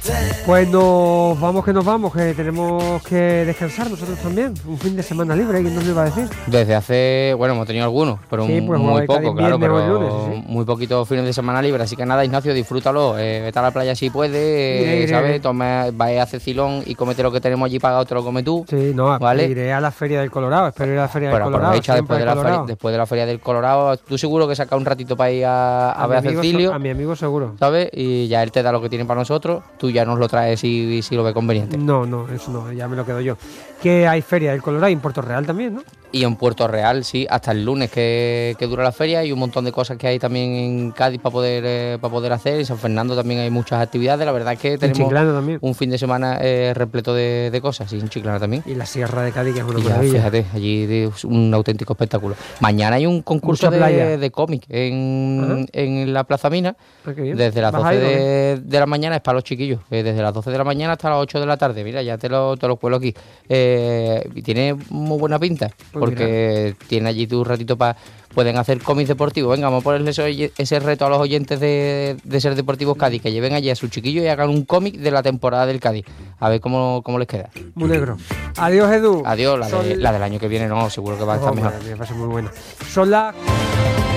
Pues nos vamos, que tenemos que descansar nosotros también. Un fin de semana libre, ¿quién nos lo iba a decir? Desde hace, bueno, hemos tenido algunos, pero Sí, pues muy Cádiz poco, claro, viernes o el pero lunes, sí. muy poquitos fines de semana libres. Así que nada, Ignacio, disfrútalo, vete a la playa si puedes, Iré. ¿sabes? Toma, vaya a Cecilón y cómete lo que tenemos allí pagado, te lo comes tú. Sí, no, ¿vale? iré a la Feria del Colorado, espero ir a la Feria del Pero Colorado. aprovecha siempre después de la feria del Colorado, tú seguro que saca un ratito para ir a ver a Cecilio, a mi amigo seguro. ¿sabes? Y ya él te da lo que tiene para nosotros, tú ya nos lo traes si lo ves conveniente. No, eso no, ya me lo quedo yo. Que hay Feria del Colorado y en Puerto Real también, ¿no? Y en Puerto Real, sí, hasta el lunes que dura la feria, y un montón de cosas que hay también en Cádiz para poder hacer. En San Fernando también hay muchas actividades. La verdad es que tenemos Chiclana también. un fin de semana repleto de cosas, sí, en Chiclana también. Y la Sierra de Cádiz, que es una Y ya, maravilla. fíjate, allí es un auténtico espectáculo. Mañana hay un concurso de cómic en la Plaza Mina. Desde las 12 de la mañana, es para los chiquillos. Desde las 12 de la mañana hasta las 8 de la tarde. Mira, ya te lo cuelo aquí. Y tiene muy buena pinta, porque tiene allí tu ratito para... Pueden hacer cómics deportivos. Venga, vamos a ponerle ese reto a los oyentes de Ser Deportivos Cádiz, que lleven allí a sus chiquillos y hagan un cómic de la temporada del Cádiz. A ver cómo les queda. Muy negro. Adiós, Edu. Adiós, la del año que viene no, seguro que va a estar mejor. Me parece muy buena. Son las...